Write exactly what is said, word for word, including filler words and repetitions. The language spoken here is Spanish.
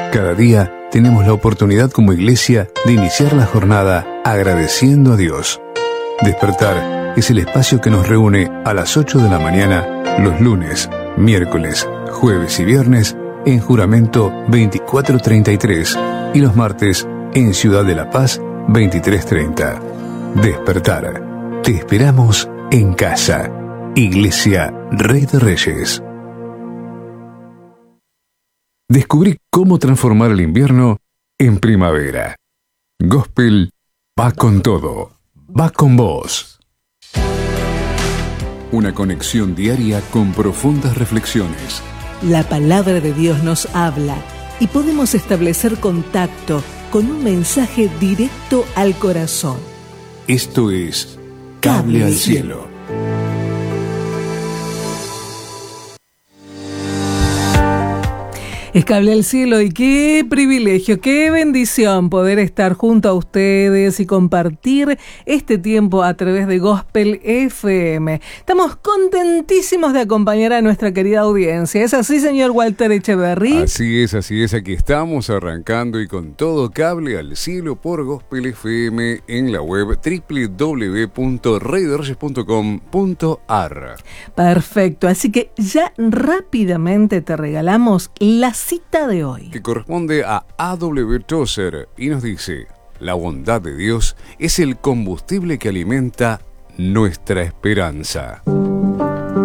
Cada día tenemos la oportunidad como iglesia de iniciar la jornada agradeciendo a Dios. Despertar es el espacio que nos reúne a las ocho de la mañana los lunes, miércoles, jueves y viernes en Juramento veinticuatro treinta y tres y los martes en Ciudad de la Paz veintitrés treinta. Despertar. Te esperamos en casa. Iglesia Rey de Reyes. Descubrí cómo transformar el invierno en primavera. Gospel va con todo. Va con vos. Una conexión diaria con profundas reflexiones. La palabra de Dios nos habla y podemos establecer contacto con un mensaje directo al corazón. Esto es Cable al Cielo. Es Cable al Cielo y qué privilegio, qué bendición poder estar junto a ustedes y compartir este tiempo a través de Gospel F M. Estamos contentísimos de acompañar a nuestra querida audiencia. ¿Es así, señor Walter Echeverry? Así es, así es. Aquí estamos arrancando y con todo Cable al Cielo por Gospel F M en la web doble u doble u doble u punto rey de reyes punto com punto a r. Perfecto, así que ya rápidamente te regalamos la cita de hoy, que corresponde a A W Tozer y nos dice: la bondad de Dios es el combustible que alimenta nuestra esperanza.